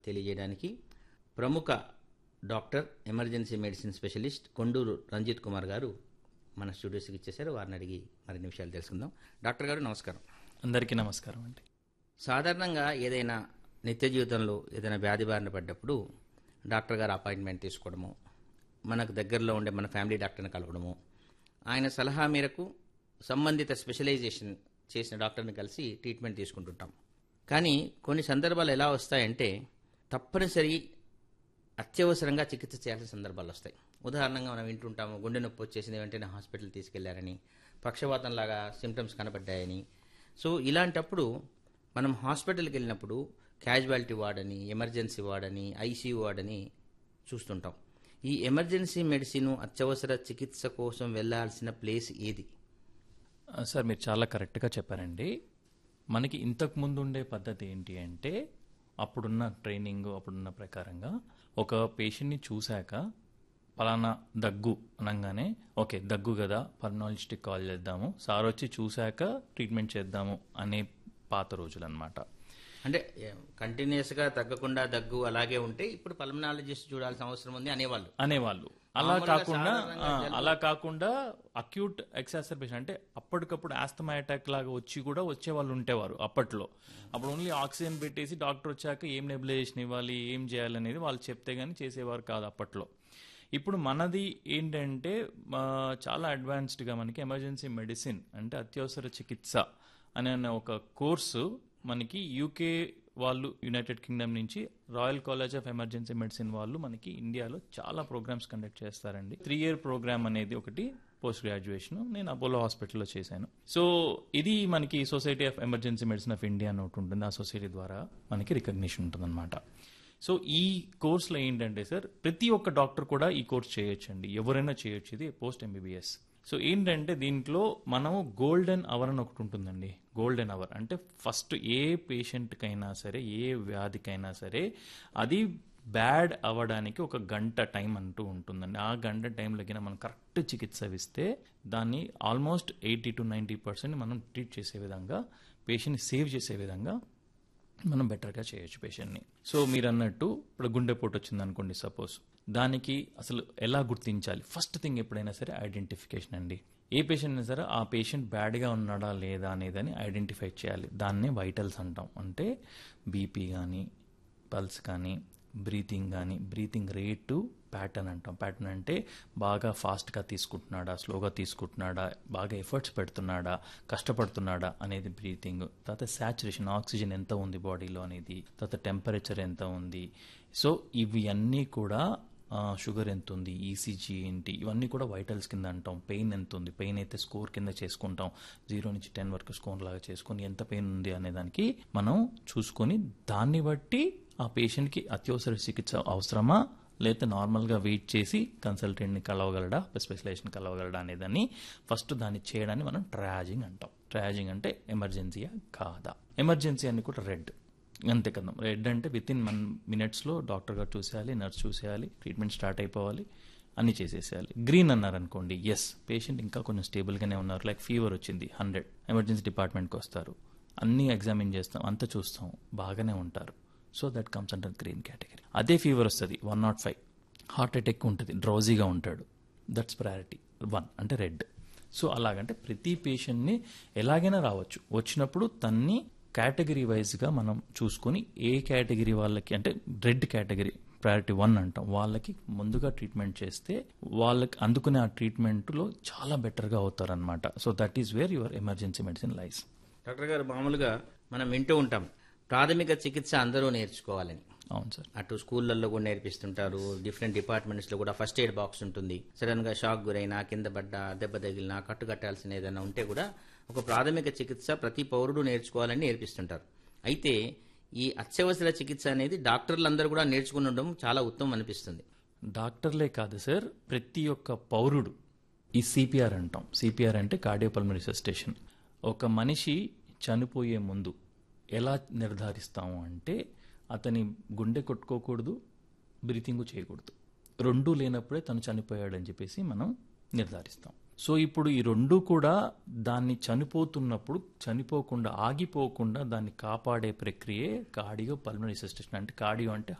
తెలియజేయడానికి ప్రముఖ doctor emergency medicine specialist Konduru Ranjith Kumar గారు మన స్టూడియోస్కి ఇచ్చేశారు. వారిని అడిగి మరిన్ని విషయాలు తెలుసుకుందాం. డాక్టర్ గారు నమస్కారం. అందరికీ నమస్కారం అండి. సాధారణంగా ఏదైనా నిత్య జీవితంలో ఏదైనా వ్యాధి బారిన పడ్డప్పుడు డాక్టర్ గారు అపాయింట్మెంట్ తీసుకోవడము, మనకు దగ్గరలో ఉండే మన ఫ్యామిలీ డాక్టర్ని కలవడము, ఆయన సలహా మేరకు సంబంధిత స్పెషలైజేషన్ చేసిన డాక్టర్ని కలిసి ట్రీట్మెంట్ తీసుకుంటుంటాం. కానీ కొన్ని సందర్భాలు ఎలా వస్తాయంటే తప్పనిసరి అత్యవసరంగా చికిత్స చేయాల్సిన సందర్భాలు వస్తాయి. ఉదాహరణగా మనం వింటుంటాము, గుండె నొప్పి వచ్చేసింది వెంటనే హాస్పిటల్ తీసుకెళ్లారని, పక్షవాతంలాగా సిమ్టమ్స్ కనబడ్డాయని. సో ఇలాంటప్పుడు మనం హాస్పిటల్కి వెళ్ళినప్పుడు క్యాజువాలిటీ వార్డ్ అని, ఎమర్జెన్సీ వార్డ్ అని, ఐసీయూ వార్డ్ అని చూస్తుంటాం. ఈ ఎమర్జెన్సీ మెడిసిన్ అత్యవసర చికిత్స కోసం వెళ్లాల్సిన ప్లేస్ ఏది? సార్, మీరు చాలా కరెక్ట్గా చెప్పారండి. మనకి ఇంతకు ముందు ఉండే పద్ధతి ఏంటి అంటే, అప్పుడున్న ట్రైనింగ్ అప్పుడున్న ప్రకారంగా ఒక పేషెంట్ని చూశాక పలానా దగ్గు అనగానే ఓకే దగ్గు కదా పల్మనాలజిస్ట్కి కాల్ చేద్దాము, సార్ వచ్చి చూశాక ట్రీట్మెంట్ చేద్దాము అనే పాత రోజులు అనమాట. అంటే కంటిన్యూస్గా తగ్గకుండా దగ్గు అలాగే ఉంటే ఇప్పుడు పల్మనాలజిస్ట్ చూడాల్సిన అవసరం ఉంది అనేవాళ్ళు. అలా కాకుండా అక్యూట్ ఎక్సాసర్బేషన్ అంటే అప్పటికప్పుడు ఆస్తమా అటాక్ లాగా వచ్చే వాళ్ళు ఉండేవారు అప్పట్లో. అప్పుడు ఓన్లీ ఆక్సిజన్ పెట్టేసి డాక్టర్ వచ్చాక ఏం నెబులైజేషన్ ఇవ్వాలి, ఏం చేయాలనేది వాళ్ళు చెప్తే గానీ చేసేవారు కాదు అప్పట్లో. ఇప్పుడు మనది ఏంటంటే చాలా అడ్వాన్స్డ్గా మనకి ఎమర్జెన్సీ మెడిసిన్ అంటే అత్యవసర చికిత్స అనే ఒక కోర్సు మనకి యూకే వాళ్ళు, యునైటెడ్ కింగ్డమ్ నుంచి royal college of emergency medicine వాళ్ళు మనకి ఇండియాలో చాలా ప్రోగ్రామ్స్ కండక్ట్ చేస్తారండి. 3 year ప్రోగ్రామ్ అనేది ఒకటి పోస్ట్ గ్రాడ్యుయేషన్ నేను అపోలో హాస్పిటల్లో చేశాను. సో ఇది మనకి society of emergency medicine of India అని ఒకటి ఉంటుంది. ఆ సొసైటీ ద్వారా మనకి రికగ్నిషన్ ఉంటుంది అనమాట. సో ఈ కోర్సులో ఏంటంటే సార్, ప్రతి ఒక్క డాక్టర్ కూడా ఈ కోర్స్ చేయొచ్చండి, ఎవరైనా చేయొచ్చు. ఇది పోస్ట్ ఎంబీబీఎస్. సో ఏంటంటే దీంట్లో మనము గోల్డెన్ అవర్ అని ఒకటి ఉంటుందండి. గోల్డెన్ అవర్ అంటే ఫస్ట్ ఏ పేషెంట్కైనా సరే, ఏ వ్యాధికైనా సరే అది బ్యాడ్ అవ్వడానికి 1 గంట టైం అంటూ ఉంటుందండి. ఆ గంట టైంలోకి మనం కరెక్ట్ చికిత్స ఇస్తే దాన్ని ఆల్మోస్ట్ 80 to 90% మనం ట్రీట్ చేసే విధంగా, పేషెంట్ని సేవ్ చేసే విధంగా మనం బెటర్గా చేయొచ్చు పేషెంట్ని. సో మీరు అన్నట్టు ఇప్పుడు గుండెపోటు వచ్చింది అనుకోండి సపోజ్, దానికి అసలు ఎలా గుర్తించాలి? ఫస్ట్ థింగ్ ఎప్పుడైనా సరే ఐడెంటిఫికేషన్ అండి. ఏ పేషెంట్ అయినా సరే ఆ పేషెంట్ బ్యాడ్గా ఉన్నాడా లేదా అనేదని ఐడెంటిఫై చేయాలి. దాన్నే వైటల్స్ అంటాం. అంటే బీపీ కానీ, పల్స్ కానీ, బ్రీతింగ్ కానీ, బ్రీతింగ్ రేటు ప్యాటర్న్ అంటాం. ప్యాటర్న్ అంటే బాగా ఫాస్ట్గా తీసుకుంటున్నాడా, స్లోగా తీసుకుంటున్నాడా, బాగా ఎఫర్ట్స్ పెడుతున్నాడా, కష్టపడుతున్నాడా అనేది బ్రీతింగ్. తర్వాత సాచురేషన్, ఆక్సిజన్ ఎంత ఉంది బాడీలో అనేది, తర్వాత టెంపరేచర్ ఎంత ఉంది. సో ఇవి అన్నీ కూడా, షుగర్ ఎంత ఉంది, ఈసీజీ ఏంటి, ఇవన్నీ కూడా వైటల్స్ కింద అంటాం. పెయిన్ ఎంత ఉంది, పెయిన్ అయితే స్కోర్ కింద చేసుకుంటాం. 0 నుంచి 10 వరకు స్కోర్ లాగా చేసుకొని ఎంత పెయిన్ ఉంది అనే దానికి మనం చూసుకొని దాన్ని బట్టి ఆ పేషెంట్కి అత్యవసర చికిత్స అవసరమా లేదా నార్మల్గా వెయిట్ చేసి కన్సల్టెంట్ని కలవగలడా, స్పెషలైజేషన్ కలవగలడా అనేదాన్ని ఫస్ట్ దాన్ని చేయడాన్ని మనం ట్రయాజింగ్ అంటాం. ట్రయాజింగ్ అంటే ఎమర్జెన్సీయా కాదా. ఎమర్జెన్సీ అని కూడా రెడ్ అంతే కదా. రెడ్ అంటే వితిన్ 1 minutesలో డాక్టర్ గారు చూసేయాలి, నర్స్ చూసేయాలి, ట్రీట్మెంట్ స్టార్ట్ అయిపోవాలి, అన్నీ చేసేసేయాలి. గ్రీన్ అన్నారనుకోండి, ఎస్ పేషెంట్ ఇంకా కొంచెం స్టేబుల్గానే ఉన్నారు, లైక్ ఫీవర్ వచ్చింది 100, ఎమర్జెన్సీ డిపార్ట్మెంట్కి వస్తారు, అన్నీ ఎగ్జామిన్ చేస్తాం, అంతా చూస్తాం, బాగానే ఉంటారు. So that comes under green category. అదే ఫీవర్ వస్తుంది 105, హార్ట్ అటాక్ ఉంటుంది, డ్రౌజీగా ఉంటాడు, దట్స్ ప్రయారిటీ 1 అంటే రెడ్. సో అలాగంటే ప్రతి పేషెంట్ని ఎలాగైనా రావచ్చు, వచ్చినప్పుడు తన్ని కేటగిరీ వైజ్గా మనం చూసుకొని ఏ కేటగిరీ వాళ్ళకి అంటే రెడ్ కేటగిరీ ప్రయారిటీ 1 అంటాం, వాళ్ళకి ముందుగా ట్రీట్మెంట్ చేస్తే వాళ్ళకి అందుకునే ఆ ట్రీట్మెంట్లో చాలా బెటర్గా అవుతారనమాట. So that is where your emergency medicine lies. Doctor గారు, మామూలుగా మనం వింటూ ఉంటాం ప్రాథమిక చికిత్స అందరూ నేర్చుకోవాలని. అవును సార్. అటు స్కూళ్ళల్లో కూడా నేర్పిస్తుంటారు, డిఫరెంట్ డిపార్ట్మెంట్స్లో కూడా ఫస్ట్ ఎయిడ్ బాక్స్ ఉంటుంది. సడన్గా షాక్ గురైనా, కింద పడ్డా, దెబ్బ తగిలినా, కట్టు కట్టాల్సిన ఏదైనా ఉంటే కూడా ఒక ప్రాథమిక చికిత్స ప్రతి పౌరుడు నేర్చుకోవాలని నేర్పిస్తుంటారు. అయితే ఈ అత్యవసర చికిత్స అనేది డాక్టర్లందరూ కూడా నేర్చుకుని ఉండడం చాలా ఉత్తమం అనిపిస్తుంది. డాక్టర్లే కాదు సార్, ప్రతి ఒక్క పౌరుడు ఈ సిపిఆర్ అంటాం. సిపిఆర్ అంటే కార్డియోపల్మనరీ రెససిటేషన్. ఒక మనిషి చనిపోయే ముందు ఎలా నిర్ధారిస్తాము అంటే అతని గుండె కొట్టుకోకూడదు, బ్రీతింగ్ చేయకూడదు, 2 లేనప్పుడే తను చనిపోయాడని చెప్పేసి మనం నిర్ధారిస్తాం. సో ఇప్పుడు ఈ రెండు కూడా దాన్ని చనిపోతున్నప్పుడు చనిపోకుండా ఆగిపోకుండా దాన్ని కాపాడే ప్రక్రియే కార్డియో పల్మనరీ రెసిస్టేషన్. అంటే కార్డియో అంటే